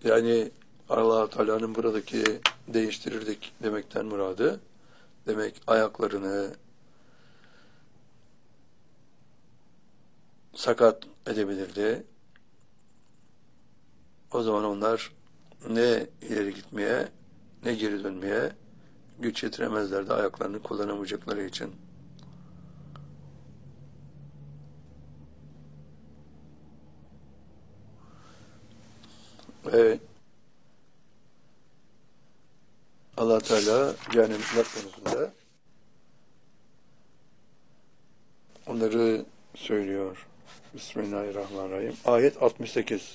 Yani Allah Teala'nın buradaki değiştirirdik demekten muradı, demek ayaklarını sakat edebilirdi. O zaman onlar ne ileri gitmeye ne geri dönmeye güç yetiremezlerdi ayaklarını kullanamayacakları için. Ve Allah Teala cehennemlikler konusunda onları söylüyor. Bismillahirrahmanirrahim. Ayet 68.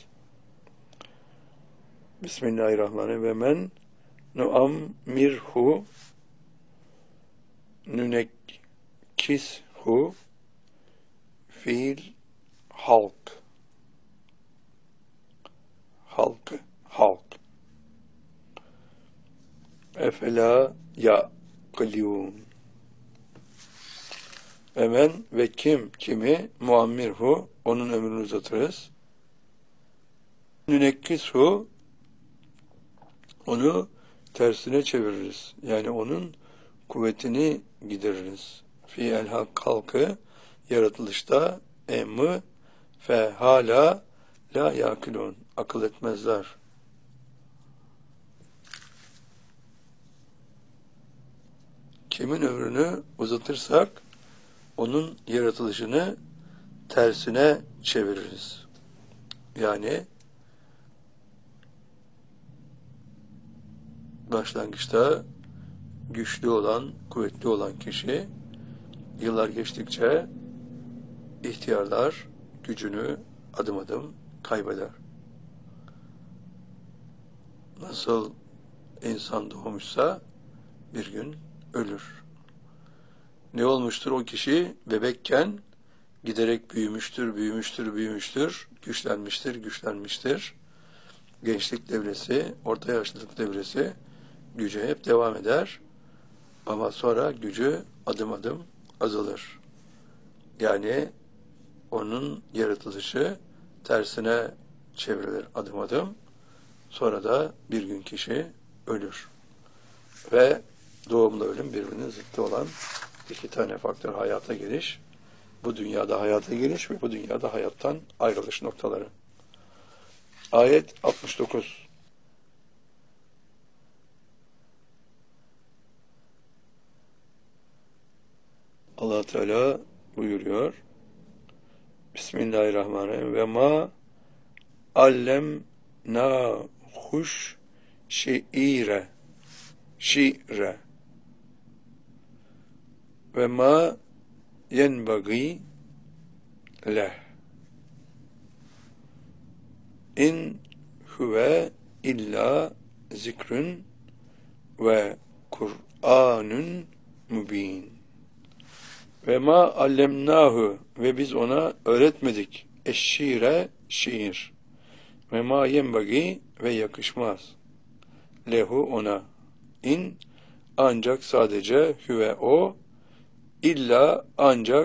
Bismillahirrahmanirrahim. Ve men nuammirhu nünekkishu fil halk. Halk. Efela ya'kılûn. Ve ve kimi muammirhu, onun ömrünü uzatırız. Nünekkishu, onu tersine çeviririz. Yani onun kuvvetini gideririz. Fi'el halkı, yaratılışta emmi fe hala la yakilun, akıl etmezler. Kimin ömrünü uzatırsak onun yaratılışını tersine çeviririz. Yani başlangıçta güçlü olan, kuvvetli olan kişi yıllar geçtikçe ihtiyarlar, gücünü adım adım kaybeder. Nasıl insan doğmuşsa bir gün ölür. Ne olmuştur o kişi? Bebekken giderek büyümüştür, güçlenmiştir. Gençlik devresi, orta yaşlılık devresi gücü hep devam eder. Ama sonra gücü adım adım azalır. Yani onun yaratılışı tersine çevrilir adım adım. Sonra da bir gün kişi ölür. Ve doğumla ölüm birbirinin zıttı olan iki tane faktör, hayata geliş, bu dünyada hayata geliş ve bu dünyada hayattan ayrılış noktaları. Ayet 69. Allah Teala buyuruyor. Bismillahirrahmanirrahim. Ve ma allemnahuş şiire ve ma yenbagi leh in huve illa zikrün ve Kur'anun mübin. Ve ma allemnahu, ve biz ona öğretmedik eşşire, şiir, ve ma yenbagi, ve yakışmaz lehu, ona, in, ancak sadece, hüve o, illa, ancak